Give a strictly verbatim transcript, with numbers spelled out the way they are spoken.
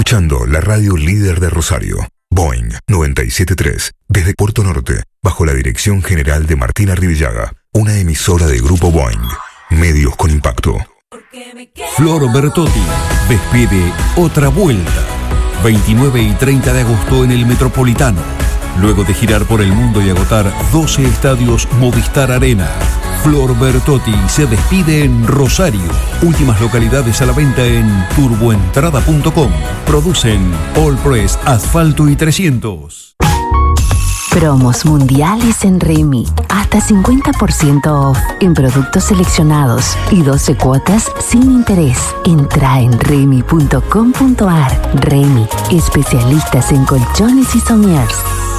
escuchando la radio líder de Rosario, Boeing noventa y siete punto tres, desde Puerto Norte, bajo la dirección general de Martina Rivillaga, una emisora de Grupo Boeing. Medios con impacto. Flor Bertotti despide Otra Vuelta, veintinueve y treinta de agosto en el Metropolitano. Luego de girar por el mundo y agotar doce estadios Movistar Arena, Flor Bertotti se despide en Rosario. Últimas localidades a la venta en turboentrada punto com. Producen All Press, Asfalto y trescientos. Promos mundiales en Remy. Hasta cincuenta por ciento off en productos seleccionados y doce cuotas sin interés. Entra en remy punto com punto ar. Remy, especialistas en colchones y somiers.